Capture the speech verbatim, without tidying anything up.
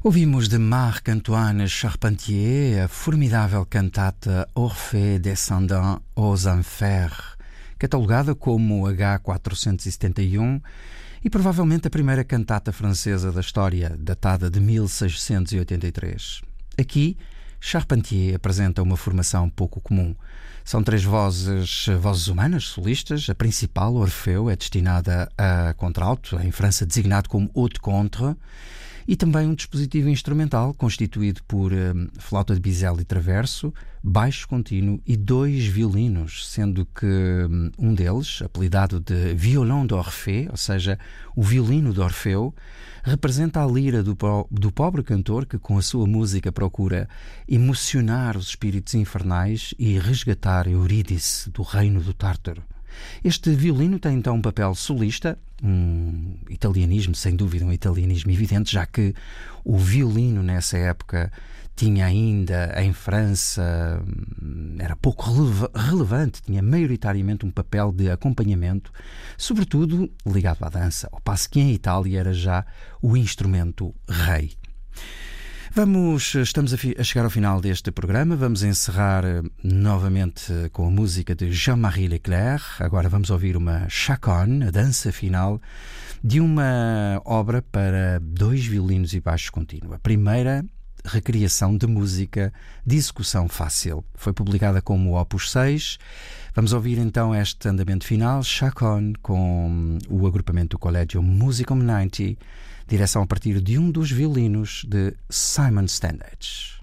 Ouvimos de Marc-Antoine Charpentier a formidável cantata Orphée descendant aux enfers, catalogada como H quatrocentos e setenta e um e provavelmente a primeira cantata francesa da história, datada de mil seiscentos e oitenta e três. Aqui, Charpentier apresenta uma formação pouco comum. São três vozes, vozes humanas, solistas. A principal, Orfeu, é destinada a contralto, em França designado como haute contre, e também um dispositivo instrumental constituído por um, flauta de bisel e traverso, baixo contínuo e dois violinos, sendo que um, um deles, apelidado de violon d'Orphée, ou seja, o violino de Orfeu, representa a lira do, do pobre cantor que com a sua música procura emocionar os espíritos infernais e resgatar Eurídice do reino do Tártaro. Este violino tem então um papel solista, um italianismo, sem dúvida um italianismo evidente, já que o violino nessa época tinha ainda em França, era pouco releva- relevante, tinha maioritariamente um papel de acompanhamento, sobretudo ligado à dança, ao passo que em Itália era já o instrumento rei. Vamos, estamos a, fi, a chegar ao final deste programa. Vamos encerrar novamente com a música de Jean-Marie Leclerc. Agora vamos ouvir uma chaconne, a dança final, de uma obra para dois violinos e baixo contínuo. A primeira recriação de música de execução fácil. Foi publicada como Opus seis. Vamos ouvir então este andamento final, chaconne, com o agrupamento do Colégio Musicum noventa, direção a partir de um dos violinos de Simon Standage.